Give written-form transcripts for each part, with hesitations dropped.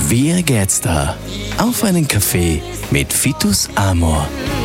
Wie geht's da? Auf einen Kaffee mit Vitus Amor.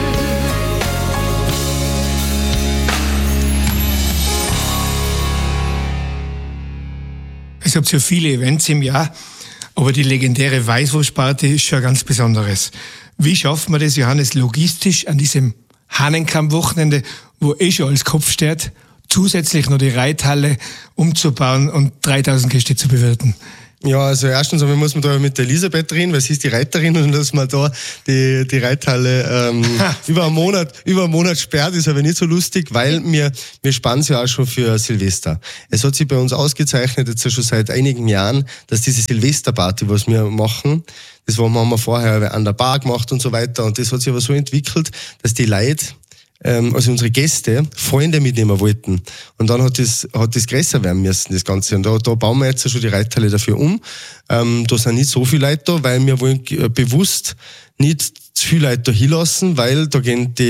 Es gibt ja viele Events im Jahr, aber die legendäre Weißwurstparty ist schon ganz Besonderes. Wie schafft man das, Johannes, logistisch an diesem Hahnenkamm-Wochenende, wo schon alles Kopf steht, zusätzlich noch die Reithalle umzubauen und 3000 Gäste zu bewirten? Ja, also erstens einmal muss man da mit der Elisabeth reden, weil sie ist die Reiterin, und dass man da die Reithalle über einen Monat sperrt, ist aber nicht so lustig, weil wir spannen sie ja auch schon für Silvester. Es hat sich bei uns ausgezeichnet, jetzt schon seit einigen Jahren, dass diese Silvesterparty, was wir machen, das haben wir vorher an der Bar gemacht und so weiter, und das hat sich aber so entwickelt, dass die Leute, also unsere Gäste, Freunde mitnehmen wollten. Und dann hat das größer werden müssen, das Ganze. Und da bauen wir jetzt schon die Reithalle dafür um. Da sind nicht so viele Leute da, weil wir wollen bewusst nicht zu viele Leute da hinlassen, weil da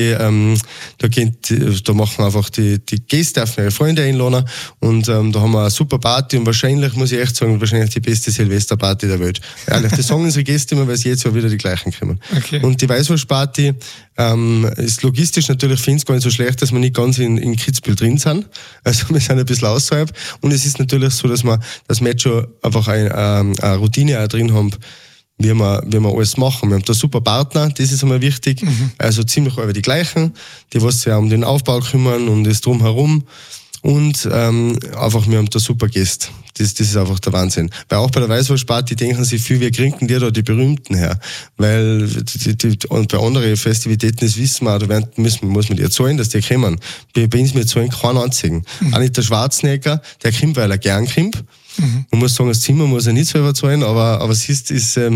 machen einfach die Gäste auf ihre Freunde einladen, und da haben wir eine super Party, und wahrscheinlich, muss ich echt sagen, wahrscheinlich die beste Silvesterparty der Welt. Ehrlich, das sagen unsere Gäste immer, weil sie jetzt ja wieder die gleichen kommen. Okay. Und die Weißwurstparty ist logistisch natürlich für uns gar nicht so schlecht, dass wir nicht ganz in Kitzbühel drin sind. Also wir sind ein bisschen außerhalb, und es ist natürlich so, dass wir jetzt schon einfach eine Routine auch drin haben, wie wir alles machen. Wir haben da super Partner, das ist einmal wichtig. Also ziemlich alle die gleichen, die was sich um den Aufbau kümmern und das Drumherum. Und einfach, wir haben da super Gäste. Das ist einfach der Wahnsinn. Weil auch bei der Weißwurstparty denken sie viel, wir kriegen die da die Berühmten her. Weil und bei anderen Festivitäten, das wissen wir auch, da muss man die zahlen, dass die kommen. Bei uns, wir zahlen keinen einzigen. Auch nicht der Schwarzenegger, der kommt, weil er gern kommt. Man muss sagen, das Zimmer muss er nicht selber zahlen, aber es ist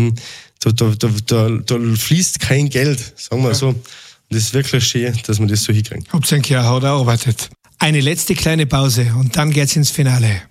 da fließt kein Geld, sagen wir so. Und das ist wirklich schön, dass man das so hinkriegt. Hauptsächlich hat er arbeitet. Eine letzte kleine Pause und dann geht's ins Finale.